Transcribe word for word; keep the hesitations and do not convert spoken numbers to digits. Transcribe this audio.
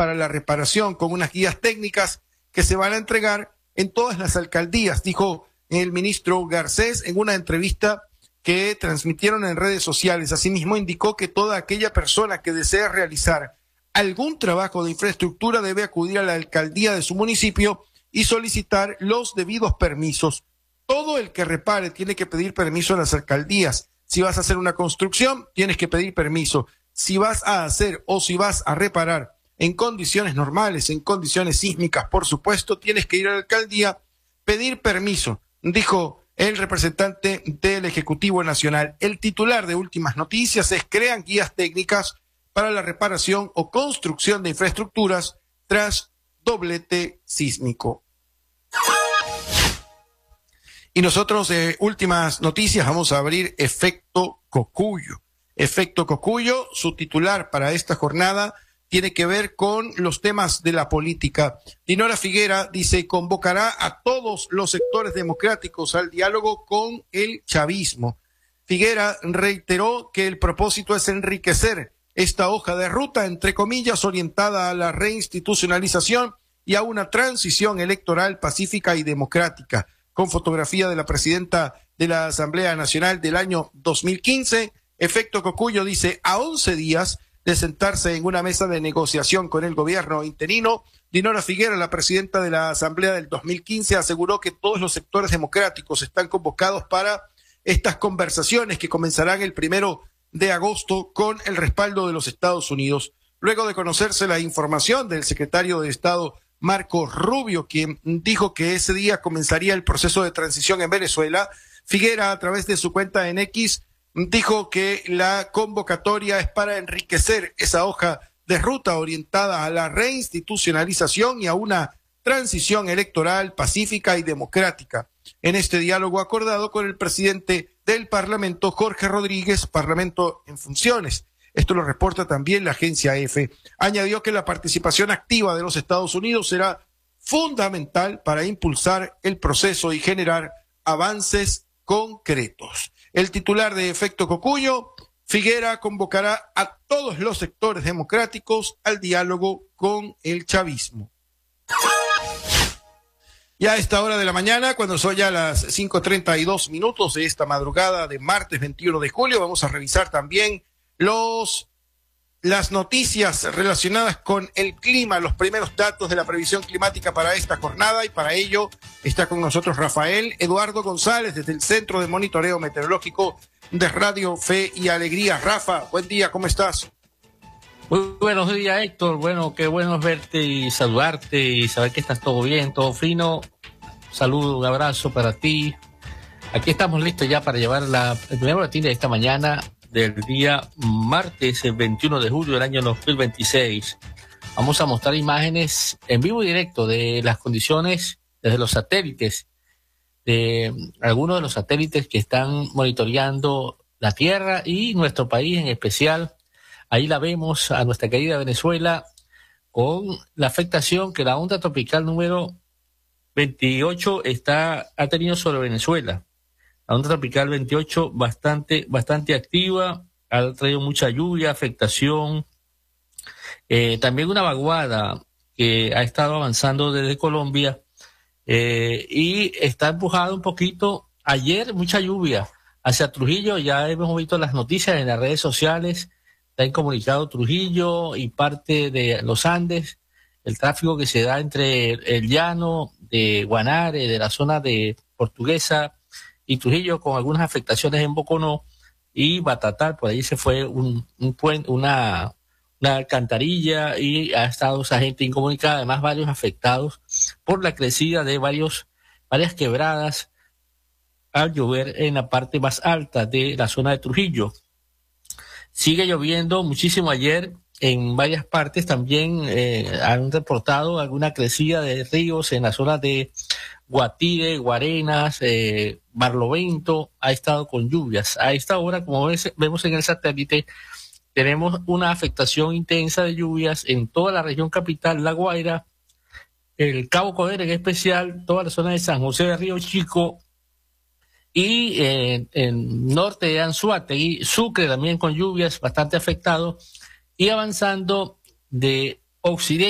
para la reparación, con unas guías técnicas que se van a entregar en todas las alcaldías, dijo el ministro Garcés en una entrevista que transmitieron en redes sociales. Asimismo, indicó que toda aquella persona que desea realizar algún trabajo de infraestructura debe acudir a la alcaldía de su municipio y solicitar los debidos permisos. Todo el que repare tiene que pedir permiso a las alcaldías. Si vas a hacer una construcción, tienes que pedir permiso. Si vas a hacer o si vas a reparar en condiciones normales, en condiciones sísmicas, por supuesto, tienes que ir a la alcaldía, pedir permiso, dijo el representante del Ejecutivo Nacional. El titular de Últimas Noticias es: crean guías técnicas para la reparación o construcción de infraestructuras tras doblete sísmico. Y nosotros, de Últimas Noticias, vamos a abrir Efecto Cocuyo. Efecto Cocuyo, su titular para esta jornada tiene que ver con los temas de la política. Dinora Figuera dice: convocará a todos los sectores democráticos al diálogo con el chavismo. Figuera reiteró que el propósito es enriquecer esta hoja de ruta, entre comillas, orientada a la reinstitucionalización y a una transición electoral pacífica y democrática, con fotografía de la presidenta de la Asamblea Nacional del año dos mil quince. Efecto Cocuyo dice: a once días de sentarse en una mesa de negociación con el gobierno interino, Dinora Figuera, la presidenta de la Asamblea del dos mil quince, aseguró que todos los sectores democráticos están convocados para estas conversaciones que comenzarán el primero de agosto con el respaldo de los Estados Unidos. Luego de conocerse la información del secretario de Estado Marco Rubio, quien dijo que ese día comenzaría el proceso de transición en Venezuela, Figuera, a través de su cuenta en X, dijo que la convocatoria es para enriquecer esa hoja de ruta orientada a la reinstitucionalización y a una transición electoral pacífica y democrática. En este diálogo acordado con el presidente del Parlamento, Jorge Rodríguez, Parlamento en funciones. Esto lo reporta también la agencia EFE. Añadió que la participación activa de los Estados Unidos será fundamental para impulsar el proceso y generar avances concretos. El titular de Efecto Cocuyo, Figuera, convocará a todos los sectores democráticos al diálogo con el chavismo. Ya a esta hora de la mañana, cuando son ya las cinco treinta y dos minutos de esta madrugada de martes veintiuno de julio, vamos a revisar también los las noticias relacionadas con el clima, los primeros datos de la previsión climática para esta jornada, y para ello está con nosotros Rafael Eduardo González desde el Centro de Monitoreo Meteorológico de Radio Fe y Alegría. Rafa, buen día, ¿cómo estás? Muy buenos días, Héctor. Bueno, qué bueno es verte y saludarte y saber que estás todo bien, todo fino. Saludo, un abrazo para ti. Aquí estamos listos ya para llevar la, el primer boletín de esta mañana del día martes, el veintiuno de julio del año dos mil veintiséis. Vamos a mostrar imágenes en vivo y directo de las condiciones desde los satélites, de algunos de los satélites que están monitoreando la Tierra y nuestro país en especial. Ahí la vemos a nuestra querida Venezuela con la afectación que la onda tropical número veintiocho está, ha tenido sobre Venezuela. La onda tropical veintiocho bastante, bastante activa, ha traído mucha lluvia, afectación, eh, también una vaguada que ha estado avanzando desde Colombia eh, y está empujado un poquito. Ayer mucha lluvia hacia Trujillo, ya hemos visto las noticias en las redes sociales. Está incomunicado Trujillo y parte de los Andes, el tráfico que se da entre el llano de Guanare, de la zona de Portuguesa y Trujillo, con algunas afectaciones en Boconó y Batatal. Por ahí se fue un, un puente, una, una alcantarilla y ha estado esa gente incomunicada, además varios afectados por la crecida de varios, varias quebradas al llover en la parte más alta de la zona de Trujillo. Sigue lloviendo muchísimo ayer en varias partes. También eh, han reportado alguna crecida de ríos en la zona de Guatire, Guarenas, eh, Barlovento. Ha estado con lluvias. A esta hora, como ves, vemos en el satélite, tenemos una afectación intensa de lluvias en toda la región capital, La Guaira, el Cabo Codera en especial, toda la zona de San José de Río Chico, y eh, en norte de Anzoátegui, Sucre también con lluvias, bastante afectado, y avanzando de occidente